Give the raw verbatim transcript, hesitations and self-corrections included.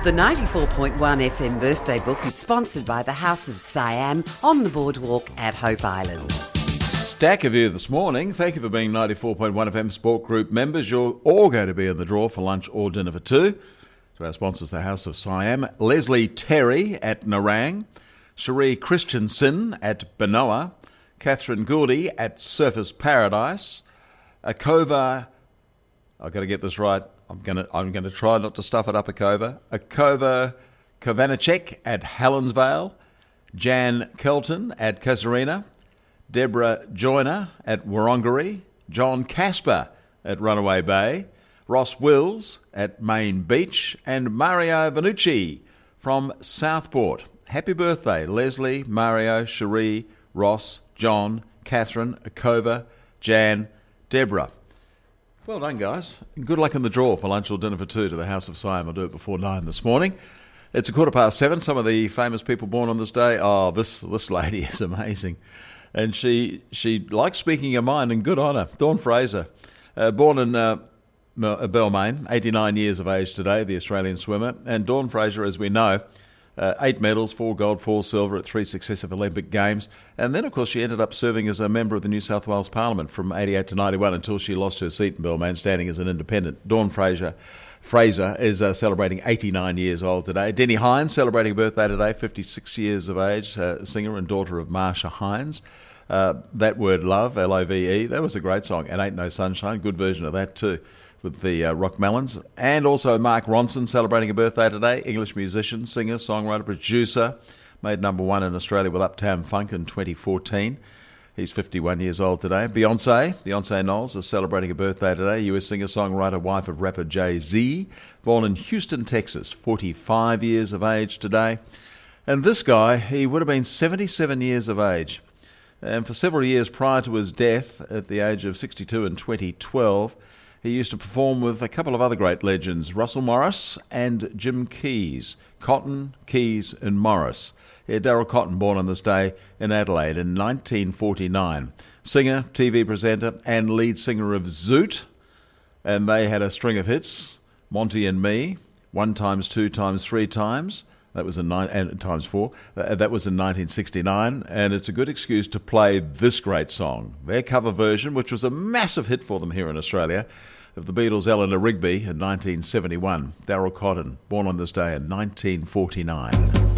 The ninety-four point one F M birthday book is sponsored by the House of Siam on the boardwalk at Hope Island. Stack of you this morning. Thank you for being ninety-four point one F M Sport Group members. You're all going to be in the draw for lunch or dinner for two. So our sponsors, the House of Siam. Leslie Terry at Narang. Cherie Christensen at Benoa. Catherine Gourdy at Surfers Paradise. Akova, I've got to get this right. I'm going to I'm going to try not to stuff it up, Akova. Akova Kovanacek at Helensvale. Jan Kelton at Casuarina. Deborah Joyner at Wurrunggeri. John Casper at Runaway Bay. Ross Wills at Main Beach. And Mario Vanucci from Southport. Happy birthday, Leslie, Mario, Cherie, Ross, John, Catherine, Akova, Jan, Deborah. Well done, guys. And good luck in the draw for lunch or dinner for two to the House of Siam. I'll do it before nine this morning. It's a quarter past seven. Some of the famous people born on this day. Oh, this this lady is amazing. And she she likes speaking her mind, and good on her. Dawn Fraser, uh, born in uh, Balmain, eighty-nine years of age today, the Australian swimmer. And Dawn Fraser, as we know, Uh, eight medals, four gold, four silver at three successive Olympic Games. And then, of course, she ended up serving as a member of the New South Wales Parliament from eighty-eight to ninety-one until she lost her seat in Balmain, standing as an independent. Dawn Fraser Fraser is uh, celebrating eighty-nine years old today. Denny Hines celebrating a birthday today, fifty-six years of age, uh, singer and daughter of Marsha Hines. Uh, that word love, L O V E, that was a great song. And Ain't No Sunshine, good version of that too, with the uh, Rock Melons. And also Mark Ronson celebrating a birthday today, English musician, singer, songwriter, producer, made number one in Australia with Uptown Funk in twenty fourteen. He's fifty-one years old today. Beyonce, Beyonce Knowles is celebrating a birthday today, U S singer, songwriter, wife of rapper Jay-Z, born in Houston, Texas, forty-five years of age today. And this guy, he would have been seventy-seven years of age. And for several years prior to his death, at the age of sixty-two in twenty twelve, he used to perform with a couple of other great legends, Russell Morris and Jim Keys. Cotton, Keys and Morris. Yeah, Darryl Cotton, born on this day in Adelaide in nineteen forty-nine. Singer, T V presenter and lead singer of Zoot. And they had a string of hits, Monty and Me, One Times, Two Times, Three Times. That was in nine, and times four. Uh, that was in nineteen sixty-nine, and it's a good excuse to play this great song. Their cover version, which was a massive hit for them here in Australia, of the Beatles' Eleanor Rigby in nineteen seventy-one. Darryl Cotton, born on this day in nineteen forty-nine.